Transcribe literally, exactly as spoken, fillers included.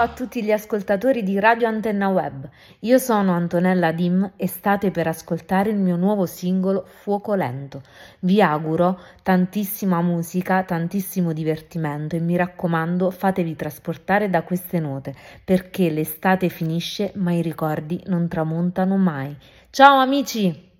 a tutti gli ascoltatori di Radio Antenna Web, io sono Antonella Dim e state per ascoltare il mio nuovo singolo Fuoco Lento. Vi auguro tantissima musica, tantissimo divertimento e mi raccomando fatevi trasportare da queste note perché l'estate finisce ma i ricordi non tramontano mai. Ciao amici!